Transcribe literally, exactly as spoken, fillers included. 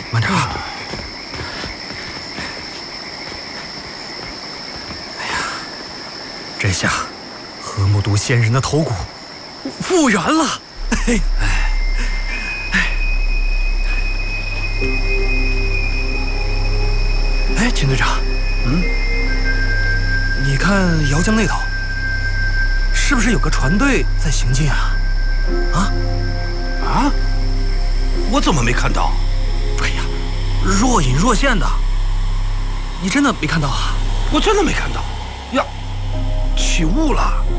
慢点啊！哎呀，这下河姆渡仙人的头骨复原了。哎哎哎！哎，秦队长， 嗯， 你看姚江那头，是不是有个船队在行进啊？啊啊！我怎么没看到？ 哎呀，若隐若现的，你真的没看到啊？ 我真的没看到呀！起雾了。